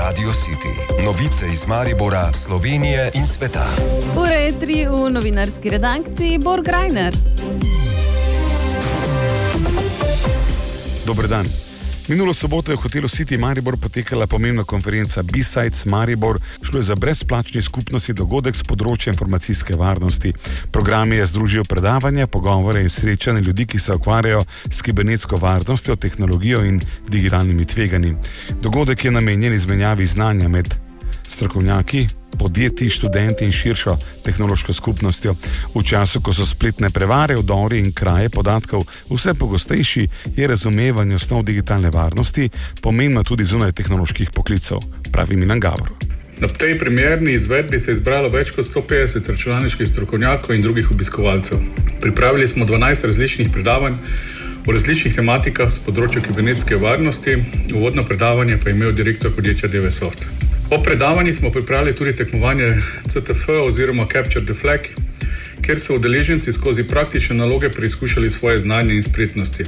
Radio City. Novice iz Maribora, Slovenije in sveta. Ura je 3 v novinarski redakciji Borg Reiner. Dober dan. Minulo soboto je v hotelu City Maribor potekala pomembna konferenca B-Sides Maribor. Šlo je za brezplačni skupnostni dogodek z področja informacijske varnosti. Program je združil predavanja, pogovore in srečanje ljudi, ki se ukvarjajo s kibernetsko varnostjo, tehnologijo in digitalnimi tveganji. Dogodek je namenjen izmenjavi znanja med strokovnjaki, podjetji, študenti in širšo tehnološko skupnostjo. V času, ko so spletne prevare, vdori in kraje podatkov vse pogostejši, je razumevanje osnov digitalne varnosti pomembno tudi zunaj tehnoloških poklicev, pravi Milan Gavor. Na tej primerni izvedbi se je izbralo več kot 150 računalniških strokovnjakov in drugih obiskovalcev. Pripravili smo 12 različnih predavanj o različnih tematikah z področja kibernetske varnosti. Uvodno predavanje pa je imel direktor podjetja DVSoft. Po predavanji smo pripravili tudi tekmovanje CTF oziroma Capture the Flag, kjer so udeleženci skozi praktične naloge preizkušali svoje znanje in spretnosti.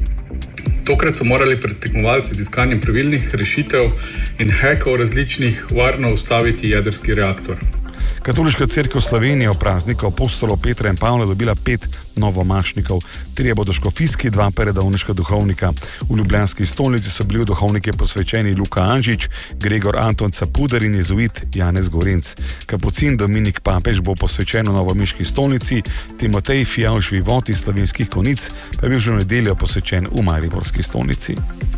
Tokrat so morali pred tekmovalci z iskanjem pravilnih rešitev in hackov različnih varno ustaviti jedrski reaktor. Katoliška cerkev Slovenije v prazniku apostolov Petra in Pavla dobila 5 novomašnikov. 3 bodo škofijski, 2 pa redovniška duhovnika. V ljubljanski stolnici so bili v duhovnike posvečeni Luka Anžič, Gregor Anton Capuder in jezuit Janez Gorenc. Kapucin Dominik Papež bo posvečen v novomeški stolnici, Timotej Fijavž Vivot iz Slovenskih Konjic pa je bil že v nedeljo posvečen v mariborski stolnici.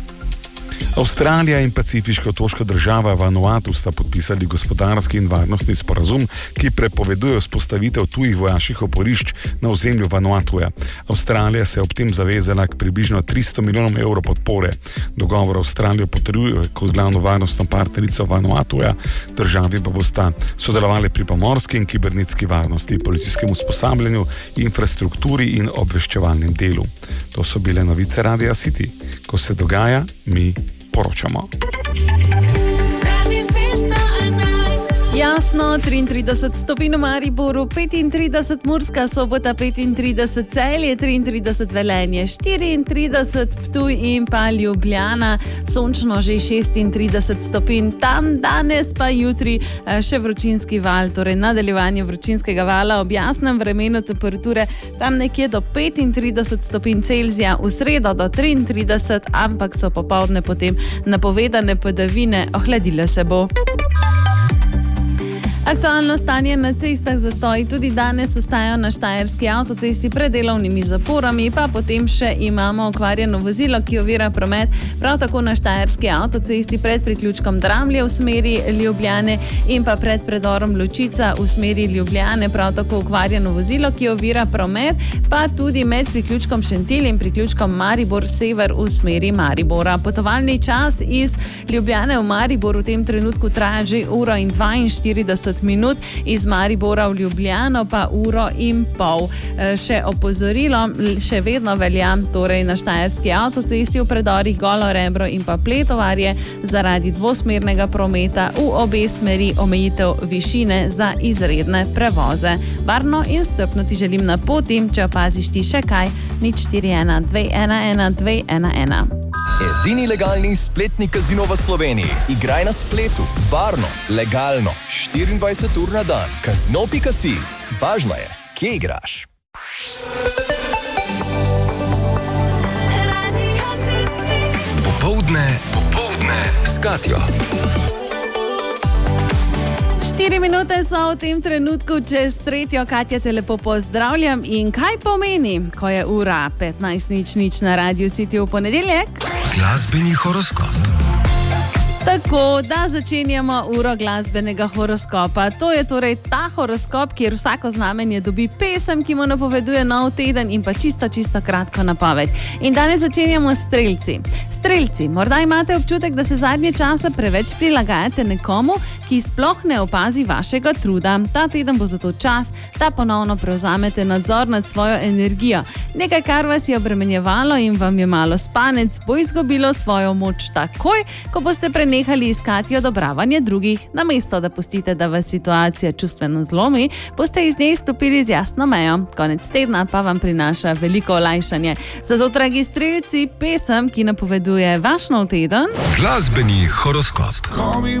Avstralija in pacifiška otoška država Vanuatu sta podpisali gospodarski in varnostni sporazum, ki prepoveduje vzpostavitev tujih vojaških oporišč na ozemlju Vanuatuja. Avstralija se je ob tem zavezala k približno 300 milijonom evrov podpore. Dogovor Avstralijo potrjuje kot glavno varnostno partnerico Vanuatuja, državi pa bosta sodelovali pri pomorski in kibernetski varnosti, policijskem usposabljanju, infrastrukturi in obveščevalnem delu. To so bile novice Radia City. Ko se dogaja, mi poročamo. Jasno, 33 stopinj v Mariboru, 35 Murska Sobota, 35 Celje, 33 Velenje, 34 Ptuj in pa Ljubljana, sončno že 36 stopinj, tam danes pa jutri še vročinski val, torej nadaljevanje vročinskega vala ob jasnem vremenu, temperature tam nekje do 35 stopinj Celzija, v sredo do 33, ampak so popoldne potem napovedane padavine, ohladilo se bo. Aktualno stanje na cestah, zastoji tudi danes ostajajo na štajerski avtocesti pred delovnimi zaporami, pa potem še imamo okvarjeno vozilo, ki ovira promet, prav tako na štajerski avtocesti pred priključkom Dramlje v smeri Ljubljane in pa pred predorom Lučica v smeri Ljubljane, prav tako okvarjeno vozilo, ki ovira promet, pa tudi med priključkom Šentilj in priključkom Maribor sever v smeri Maribora. Potovalni čas iz Ljubljane v Maribor v tem trenutku traja že 1:42 minut, iz Maribora v Ljubljano pa 1:30. Še opozorilo, še vedno velja torej na štajerski avtocesti v predorih Golo Rebro in pa Pletovarje zaradi dvosmernega prometa v obe smeri omejitev višine za izredne prevoze. Varno in strpno ti želim na poti, če opaziš ti še kaj, 041 211 211. Edini legalni spletni kazino v Sloveniji. Igraj na spletu, varno, legalno, 24 ur na dan. Kazino.si. Važno je, kje igraš. Popoldne s Katjo. 4 minute so v tem trenutku čez 3. Katja, te lepo pozdravljam. In kaj pomeni, ko je ura 15:00 na Radiu City v ponedeljek? Glasbeni horoskop. Tako, da začenjamo uro glasbenega horoskopa. To je torej ta horoskop, kjer vsako znamenje dobi pesem, ki mu napoveduje nov teden in pa čisto kratko napoved. In danes začenjamo s strelci. Strelci, morda imate občutek, da se zadnje čase preveč prilagajate nekomu, ki sploh ne opazi vašega truda. Ta teden bo zato čas, da ponovno prevzamete nadzor nad svojo energijo. Nekaj, kar vas je obremenjevalo in vam je malo spanec, bo izgubilo svojo moč takoj, ko boste nehali iskati odobravanje drugih. Namesto da pustite, da vas situacija čustveno zlomi, boste iz nje stopili z jasno mejo. Konec tedna pa vam prinaša veliko olajšanje. Zato, dragi strelci, pesem, ki napoveduje vaš nov teden. Glasbeni horoskop.